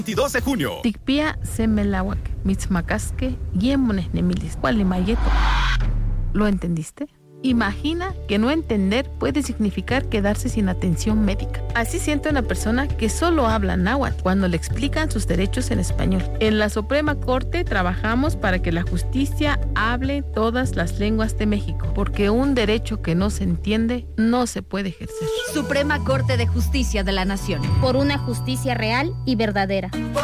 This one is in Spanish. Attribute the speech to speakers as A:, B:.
A: 22 de junio.
B: Tikpia semelawak, mitzmacasque, yemones nemilis, cualimayeto. ¿Lo entendiste? Imagina que no entender puede significar quedarse sin atención médica. Así siente una persona que solo habla náhuatl cuando le explican sus derechos en español. En la Suprema Corte trabajamos para que la justicia hable todas las lenguas de México, porque un derecho que no se entiende no se puede ejercer.
C: Suprema Corte de Justicia de la Nación.
D: Por una justicia real y verdadera.